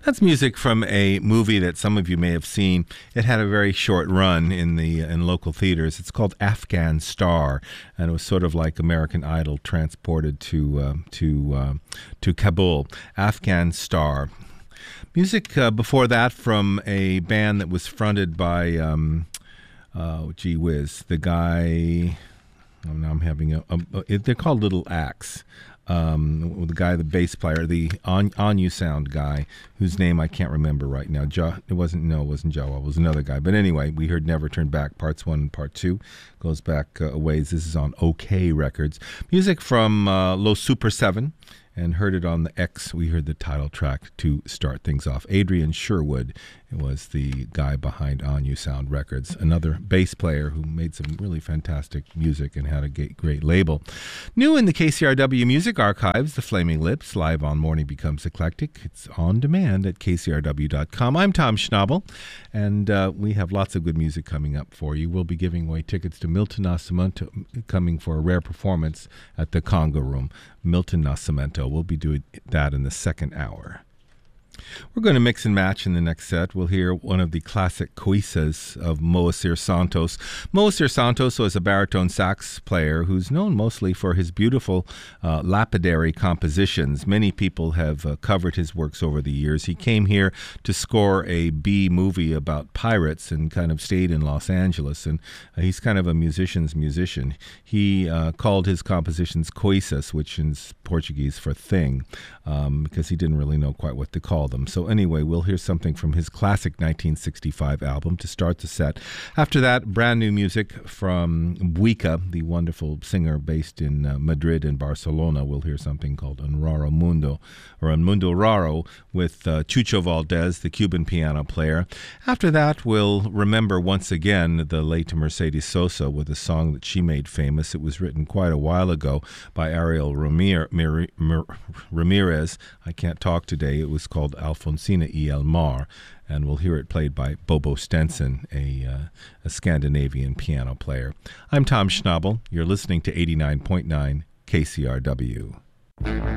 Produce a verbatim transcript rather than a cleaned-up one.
That's music from a movie that some of you may have seen. It had a very short run in the in local theaters. It's called Afghan Star, and it was sort of like American Idol transported to uh, to uh, to Kabul. Afghan Star. Music uh, before that from a band that was fronted by, um, uh, gee whiz, the guy. Oh, now I'm having a. a they're called Little Axe. Um, the guy, the bass player, the on on you sound guy, whose name I can't remember right now. Jo, it wasn't no, it wasn't Joe. It was another guy. But anyway, we heard "Never Turn Back" parts one and part two. Goes back uh, a ways. This is on OK Records. Music from uh, Los Super Seven, and heard it on the X. We heard the title track to start things off. Adrian Sherwood was the guy behind On You Sound Records, another bass player who made some really fantastic music and had a great label. New in the K C R W Music Archives, The Flaming Lips, live on Morning Becomes Eclectic. It's on demand at K C R W dot com. I'm Tom Schnabel, and uh, we have lots of good music coming up for you. We'll be giving away tickets to Milton Nascimento, coming for a rare performance at the Conga Room. Milton Nascimento. We'll be doing that in the second hour. We're going to mix and match in the next set. We'll hear one of the classic cuisas of Moacir Santos. Moacir Santos was a baritone sax player who's known mostly for his beautiful uh, lapidary compositions. Many people have uh, covered his works over the years. He came here to score a B movie about pirates and kind of stayed in Los Angeles. And uh, he's kind of a musician's musician. He uh, called his compositions coisas, which is Portuguese for thing, um, because he didn't really know quite what to call them. So anyway, we'll hear something from his classic nineteen sixty-five album to start the set. After that, brand new music from Buika, the wonderful singer based in uh, Madrid and Barcelona. We'll hear something called Un Raro Mundo, or Un Mundo Raro, with uh, Chucho Valdez, the Cuban piano player. After that, we'll remember once again the late Mercedes Sosa with a song that she made famous. It was written quite a while ago by Ariel Ramir, Mir, Mir, Ramirez. I can't talk today. It was called Alfonsina y el Mar, and we'll hear it played by Bobo Stenson, a, uh, a Scandinavian piano player. I'm Tom Schnabel. You're listening to eighty-nine point nine K C R W.